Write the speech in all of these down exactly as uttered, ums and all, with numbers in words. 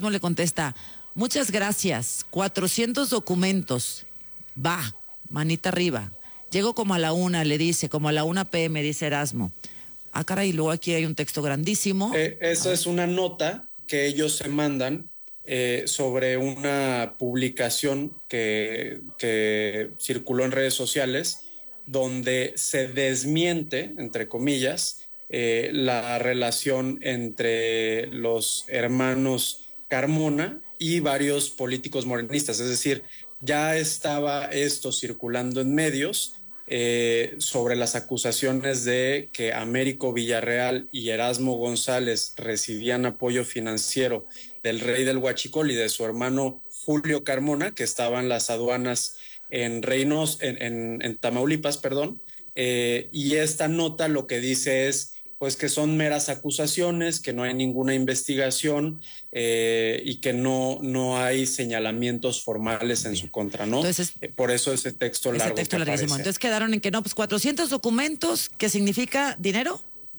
Erasmo le contesta, muchas gracias, cuatrocientos documentos. Va, manita arriba. Llego como a la una, le dice, como a la una pe eme, dice Erasmo. Ah, caray, luego aquí hay un texto grandísimo. Eh, eso es una nota que ellos se mandan eh, sobre una publicación que, que circuló en redes sociales donde se desmiente, entre comillas, eh, la relación entre los hermanos Carmona y varios políticos morenistas. Es decir, ya estaba esto circulando en medios eh, sobre las acusaciones de que Américo Villarreal y Erasmo González recibían apoyo financiero del rey del Huachicol y de su hermano Julio Carmona, que estaban las aduanas en Reynos, en, en, en Tamaulipas, perdón, eh, y esta nota lo que dice es pues que son meras acusaciones, que no hay ninguna investigación eh, y que no, no hay señalamientos formales en su contra, ¿no? Entonces, eh, por eso ese texto ese largo texto que larguísimo. aparece. Entonces quedaron en que no, pues cuatrocientos documentos, ¿qué significa dinero?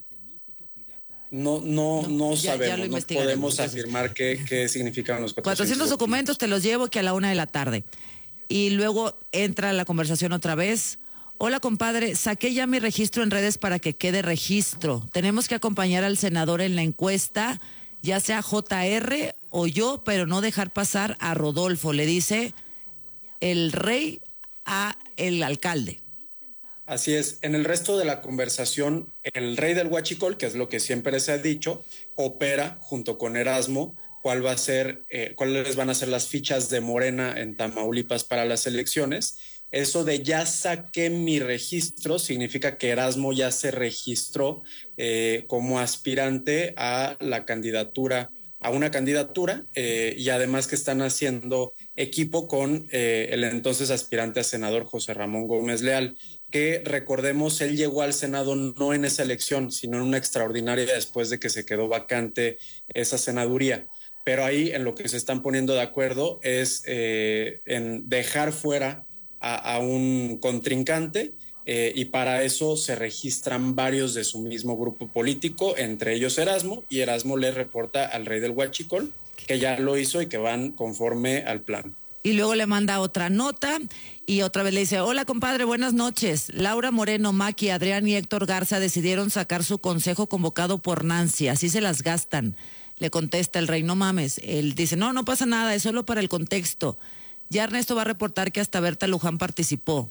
No, no, no, no ya, sabemos, ya no podemos entonces afirmar qué, qué significan los cuatrocientos, cuatrocientos documentos, te los llevo que a la una de la tarde. Y luego entra la conversación otra vez. Hola, compadre, saqué ya mi registro en redes para que quede registro. Tenemos que acompañar al senador en la encuesta, ya sea J R o yo, pero no dejar pasar a Rodolfo, le dice el rey a el alcalde. Así es, en el resto de la conversación, el rey del Huachicol, que es lo que siempre se ha dicho, opera junto con Erasmo cuál va a ser, eh, cuáles van a ser las fichas de Morena en Tamaulipas para las elecciones. Eso de ya saqué mi registro significa que Erasmo ya se registró eh, como aspirante a la candidatura, a una candidatura, eh, y además que están haciendo equipo con eh, el entonces aspirante a senador José Ramón Gómez Leal, que recordemos, él llegó al Senado no en esa elección, sino en una extraordinaria después de que se quedó vacante esa senaduría. Pero ahí en lo que se están poniendo de acuerdo es eh, en dejar fuera a, a un contrincante eh, y para eso se registran varios de su mismo grupo político, entre ellos Erasmo, y Erasmo le reporta al rey del Huachicol que ya lo hizo y que van conforme al plan. Y luego le manda otra nota y otra vez le dice, hola compadre, buenas noches. Laura Moreno, Maki, Adrián y Héctor Garza decidieron sacar su consejo convocado por Nancy, así se las gastan. Le contesta el rey, no mames. Él dice, no, no pasa nada, es solo para el contexto. Ya Ernesto va a reportar que hasta Berta Luján participó.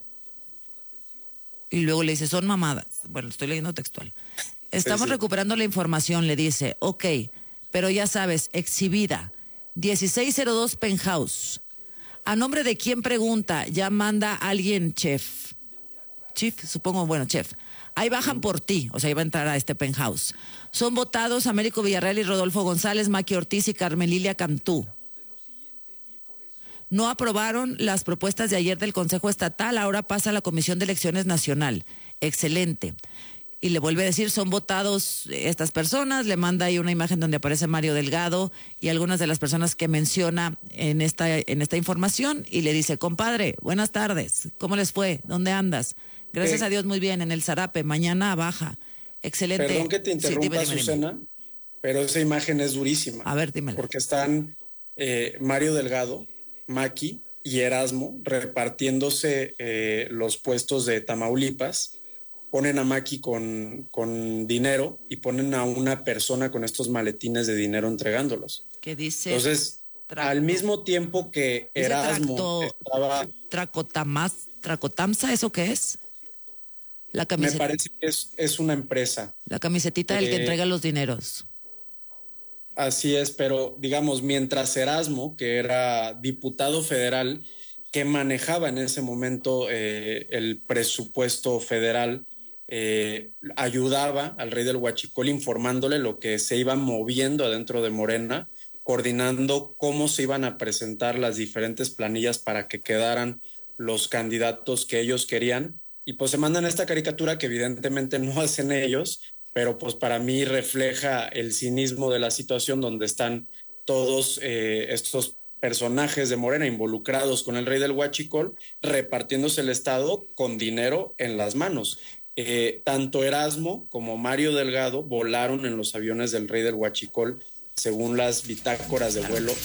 Y luego le dice, son mamadas. Bueno, estoy leyendo textual. Estamos sí, sí. recuperando la información, le dice, ok, pero ya sabes, exhibida, dieciséis cero dos Penthouse. ¿A nombre de quién pregunta? Ya manda alguien, chef. Chief, supongo, bueno, chef. Ahí bajan por ti, o sea, iba a entrar a este penthouse. Son votados Américo Villarreal y Rodolfo González, Maki Ortiz y Carmen Lilia Cantú. No aprobaron las propuestas de ayer del Consejo Estatal, ahora pasa a la Comisión de Elecciones Nacional. Excelente. Y le vuelve a decir, son votados estas personas, le manda ahí una imagen donde aparece Mario Delgado y algunas de las personas que menciona en esta, en esta información, y le dice, compadre, buenas tardes, ¿cómo les fue? ¿Dónde andas? Gracias eh, a Dios, muy bien, en el Zarape, mañana baja. Excelente. Perdón que te interrumpa, sí, dime, dime, Susana, dime. Pero esa imagen es durísima. A ver, dímela. Porque están eh, Mario Delgado, Maki y Erasmo repartiéndose eh, los puestos de Tamaulipas. Ponen a Maki con, con dinero y ponen a una persona con estos maletines de dinero entregándolos. ¿Qué dice? Entonces, tracto. Al mismo tiempo que Erasmo tracto, estaba... Tracotamas, ¿Tracotamsa eso qué es? La camiseta. Me parece que es, es una empresa. La camisetita del eh, que entrega los dineros. Así es, pero digamos, mientras Erasmo, que era diputado federal, que manejaba en ese momento eh, el presupuesto federal, Eh, ayudaba al rey del Huachicol informándole lo que se iba moviendo adentro de Morena, coordinando cómo se iban a presentar las diferentes planillas para que quedaran los candidatos que ellos querían, y pues se mandan esta caricatura que evidentemente no hacen ellos, pero pues para mí refleja el cinismo de la situación donde están todos eh, estos personajes de Morena involucrados con el rey del Huachicol, repartiéndose el estado con dinero en las manos. Eh, tanto Erasmo como Mario Delgado volaron en los aviones del rey del Huachicol, según las bitácoras de vuelo